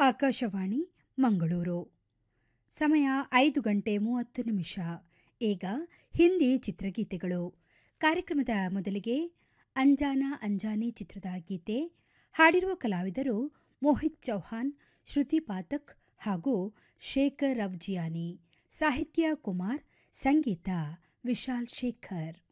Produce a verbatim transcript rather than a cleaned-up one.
ಆಕಾಶವಾಣಿ ಮಂಗಳೂರು. ಸಮಯ ಐದು ಗಂಟೆ ಮೂವತ್ತು ನಿಮಿಷ. ಈಗ ಹಿಂದಿ ಚಿತ್ರಗೀತೆಗಳು. ಕಾರ್ಯಕ್ರಮದ ಮೊದಲಿಗೆ ಅಂಜಾನಾ ಅಂಜಾನಿ ಚಿತ್ರದ ಗೀತೆ. ಹಾಡಿರುವ ಕಲಾವಿದರು ಮೋಹಿತ್ ಚೌಹಾನ್, ಶ್ರುತಿ ಪಾತಕ್ ಹಾಗೂ ಶೇಖರ್ ರವ್ಜಿಯಾನಿ. ಸಾಹಿತ್ಯ ಕುಮಾರ್, ಸಂಗೀತ ವಿಶಾಲ್ ಶೇಖರ್.